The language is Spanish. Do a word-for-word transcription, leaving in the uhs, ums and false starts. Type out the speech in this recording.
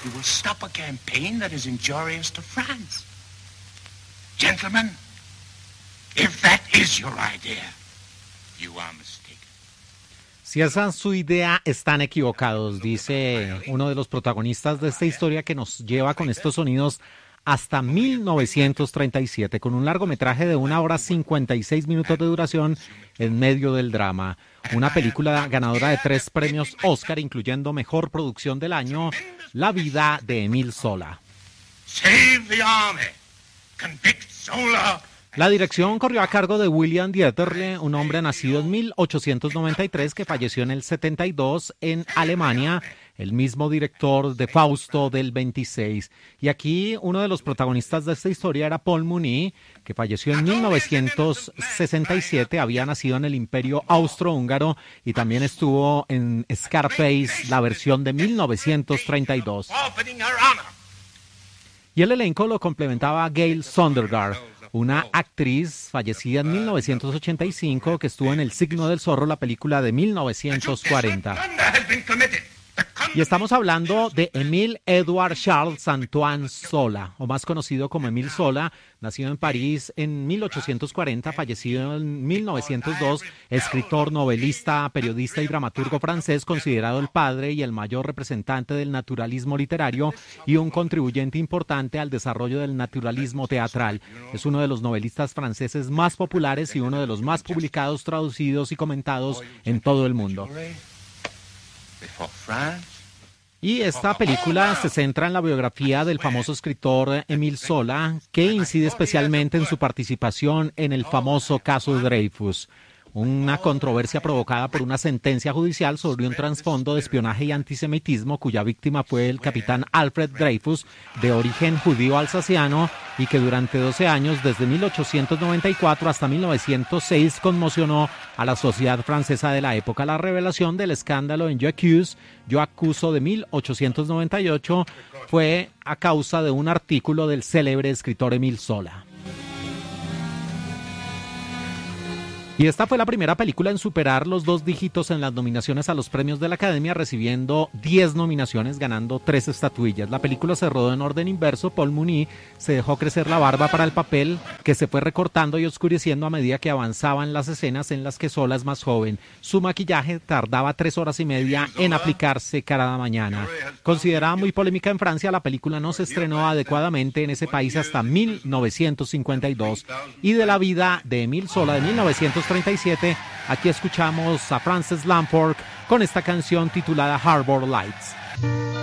you will stop a campaign that is injurious to France. Gentlemen, if that is your idea, you are mistaken. Si esa es su idea, están equivocados, dice uno de los protagonistas de esta historia que nos lleva con estos sonidos hasta mil novecientos treinta y siete, con un largometraje de una hora cincuenta y seis minutos de duración en medio del drama. Una película ganadora de tres premios Oscar, incluyendo Mejor Producción del Año, La vida de Émile Zola. Save the army. Convict Zola. La dirección corrió a cargo de William Dieterle, un hombre nacido en mil ochocientos noventa y tres que falleció en el setenta y dos en Alemania, el mismo director de Fausto del veintiséis. Y aquí uno de los protagonistas de esta historia era Paul Muni, que falleció en mil novecientos sesenta y siete, había nacido en el Imperio Austrohúngaro y también estuvo en Scarface, la versión de mil novecientos treinta y dos. Y el elenco lo complementaba Gail Sondergaard, una actriz fallecida en mil novecientos ochenta y cinco que estuvo en El signo del zorro, la película de mil novecientos cuarenta. Y estamos hablando de Émile Edouard Charles Antoine Zola, o más conocido como Émile Zola, nacido en París en mil ochocientos cuarenta, fallecido en mil novecientos dos, escritor, novelista, periodista y dramaturgo francés, considerado el padre y el mayor representante del naturalismo literario y un contribuyente importante al desarrollo del naturalismo teatral. Es uno de los novelistas franceses más populares y uno de los más publicados, traducidos y comentados en todo el mundo. Y esta película se centra en la biografía del famoso escritor Émile Zola, que incide especialmente en su participación en el famoso caso Dreyfus, una controversia provocada por una sentencia judicial sobre un trasfondo de espionaje y antisemitismo cuya víctima fue el capitán Alfred Dreyfus, de origen judío alsaciano, y que durante doce años, desde mil ochocientos noventa y cuatro hasta mil novecientos seis, conmocionó a la sociedad francesa de la época. La revelación del escándalo en Yo Accuse, Yo Acuso de mil ochocientos noventa y ocho fue a causa de un artículo del célebre escritor Émile Zola. Y esta fue la primera película en superar los dos dígitos en las nominaciones a los premios de la Academia, recibiendo diez nominaciones, ganando tres estatuillas. La película se rodó en orden inverso. Paul Muni se dejó crecer la barba para el papel, que se fue recortando y oscureciendo a medida que avanzaban las escenas en las que Zola es más joven. Su maquillaje tardaba tres horas y media en aplicarse cada mañana. Considerada muy polémica en Francia, la película no se estrenó adecuadamente en ese país hasta mil novecientos cincuenta y dos. Y de la vida de Émile Zola de mil novecientos treinta y siete, aquí escuchamos a Frances Lamport con esta canción titulada Harbor Lights.